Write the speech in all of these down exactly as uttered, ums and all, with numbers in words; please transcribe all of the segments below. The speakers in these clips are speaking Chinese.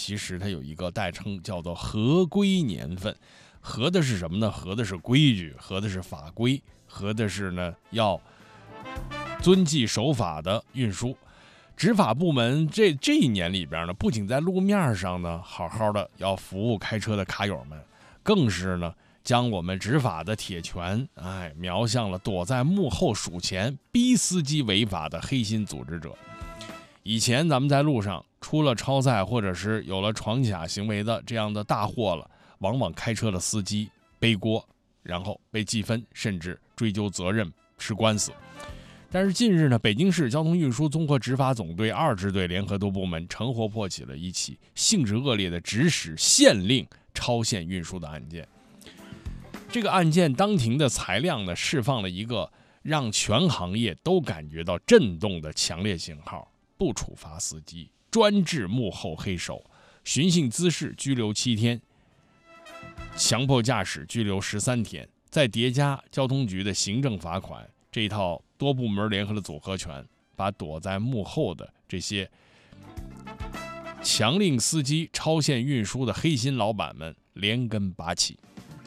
其实它有一个代称叫做合规年份。合的是什么呢？合的是规矩，合的是法规，合的是呢要遵纪守法的运输。执法部门这这一年里边呢，不仅在路面上呢好好的要服务开车的卡友们，更是呢将我们执法的铁拳哎瞄向了躲在幕后数钱逼司机违法的黑心组织者。以前咱们在路上出了超载或者是有了闯卡行为的这样的大祸了，往往开车的司机背锅，然后被记分，甚至追究责任吃官司。但是近日呢，北京市交通运输综合执法总队二支队联合多部门乘火破起了一起性质恶劣的指使限令超限运输的案件。这个案件当庭的裁量呢，释放了一个让全行业都感觉到震动的强烈信号：不处罚司机，专治幕后黑手，寻衅滋事拘留七天，强迫驾驶拘留十三天，再叠加交通局的行政罚款，这一套多部门联合的组合拳，把躲在幕后的这些强令司机超限运输的黑心老板们连根拔起。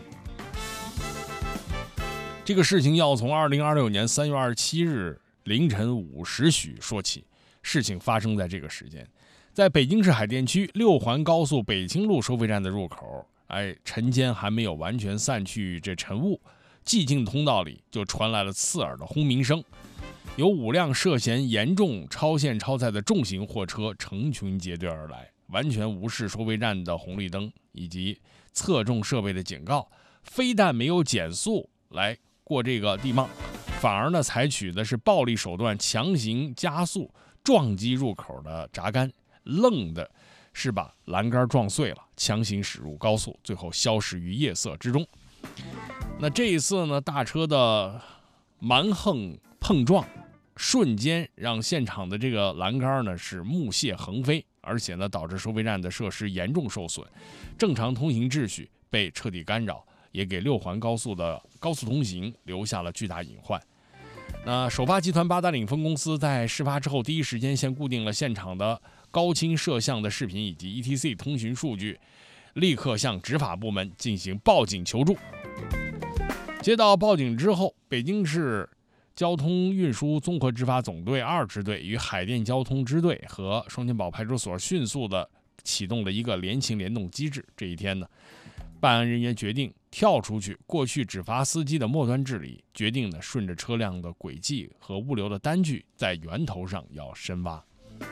这个事情要从二零二六年三月二十七日凌晨五时许说起。事情发生在这个时间，在北京市海淀区六环高速北清路收费站的入口，哎，晨间还没有完全散去这晨雾，寂静通道里就传来了刺耳的轰鸣声。有五辆涉嫌严重超限超载的重型货车成群结队而来，完全无视收费站的红绿灯以及侧重设备的警告，非但没有减速来过这个地貌，反而呢采取的是暴力手段，强行加速撞击入口的闸杆，愣的是把栏杆撞碎了，强行驶入高速，最后消失于夜色之中。那这一次呢，大车的蛮横碰撞，瞬间让现场的这个栏杆呢是木屑横飞，而且呢导致收费站的设施严重受损，正常通行秩序被彻底干扰，也给六环高速的高速通行留下了巨大隐患。那首发集团八达岭分公司在事发之后第一时间先固定了现场的高清摄像的视频以及 E T C 通讯数据，立刻向执法部门进行报警求助。接到报警之后，北京市交通运输综合执法总队二支队与海淀交通支队和双钱堡派出所迅速的启动了一个联勤联动机制。这一天呢，办案人员决定跳出去过去只罚司机的末端治理，决定呢顺着车辆的轨迹和物流的单据，在源头上要深挖。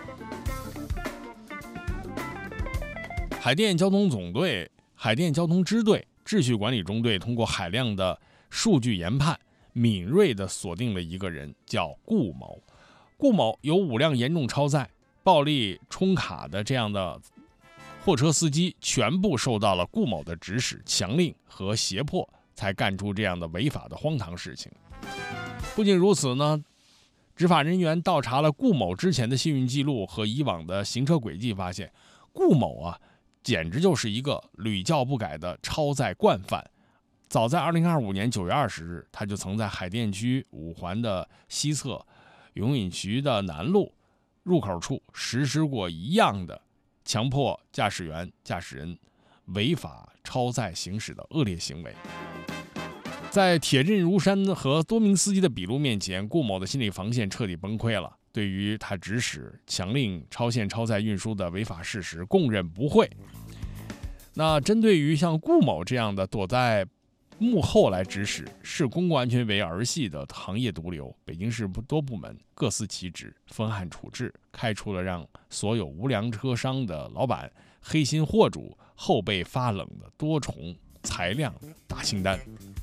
海淀交通总队、海淀交通支队、秩序管理中队通过海量的数据研判，敏锐地锁定了一个人，叫顾某。顾某有五辆严重超载、暴力冲卡的这样的货车司机，全部受到了顾某的指使、强令和胁迫，才干出这样的违法的荒唐事情。不仅如此呢，执法人员倒查了顾某之前的信运记录和以往的行车轨迹，发现顾某啊，简直就是一个屡教不改的超载惯犯。早在二零二五年九月二十日，他就曾在海淀区五环的西侧永隐渠的南路入口处实施过一样的强迫驾驶员、驾驶人违法超载行驶的恶劣行为。在铁证如山和多名司机的笔录面前，顾某的心理防线彻底崩溃了，对于他指使、强令超限超载运输的违法事实供认不讳。那针对于像顾某这样的躲在幕后来指使、视公共安全为儿戏的行业毒瘤，北京市多部门各司其职，分案处置，开出了让所有无良车商的老板、黑心货主后背发冷的多重裁量大清单。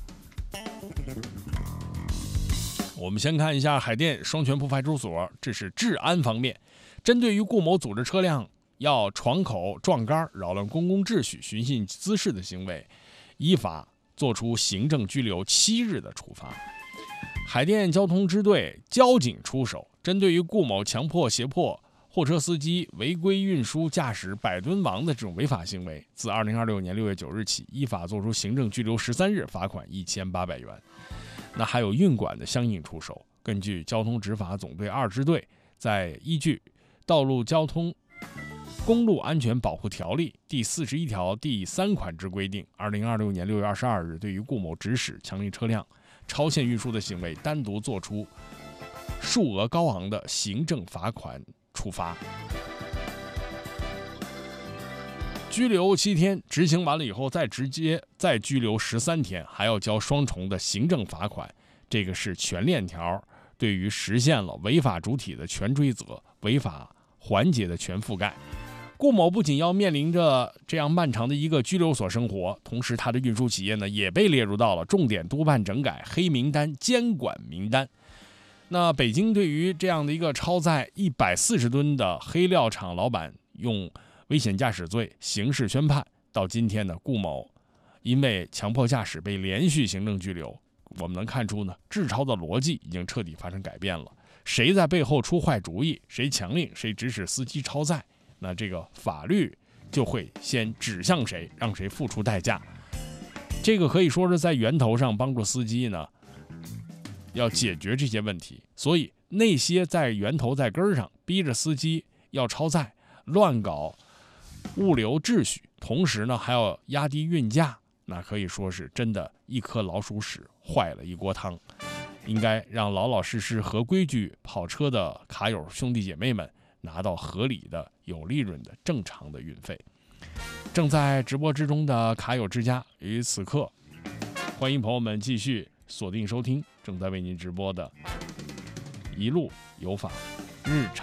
我们先看一下海淀双泉铺派出所，这是治安方面，针对于顾某组织车辆要闯口、撞杆、扰乱公共秩序、寻衅滋事的行为，依法作出行政拘留七日的处罚。海淀交通支队交警出手，针对于顾某强迫胁迫货车司机违规运输驾驶百吨王的这种违法行为，自二零二六年六月九日起，依法作出行政拘留十三日，罚款一千八百元。那还有运管的相应出手，根据交通执法总队二支队在依据道路交通公路安全保护条例》第四十一条第三款之规定，二零二六年六月二十二日，对于顾某指使强令车辆超限运输的行为，单独作出数额高昂的行政罚款处罚。拘留七天，执行完了以后再直接再拘留十三天，还要交双重的行政罚款。这个是全链条，对于实现了违法主体的全追责、违法环节的全覆盖。顾某不仅要面临着这样漫长的一个拘留所生活，同时他的运输企业呢也被列入到了重点督办整改黑名单监管名单。那北京对于这样的一个超载一百四十吨的黑料厂老板用危险驾驶罪刑事宣判，到今天呢，顾某因为强迫驾驶被连续行政拘留。我们能看出呢，治超的逻辑已经彻底发生改变了。谁在背后出坏主意，谁强令，谁指使司机超载，那这个法律就会先指向谁，让谁付出代价。这个可以说是在源头上帮助司机呢，要解决这些问题。所以那些在源头在根上逼着司机要超载、乱搞物流秩序，同时呢还要压低运价，那可以说是真的一颗老鼠屎坏了一锅汤。应该让老老实实合规矩跑车的卡友兄弟姐妹们拿到合理的有利润的正常的运费。正在直播之中的卡友之家，于此刻欢迎朋友们继续锁定收听正在为您直播的一路有法日常。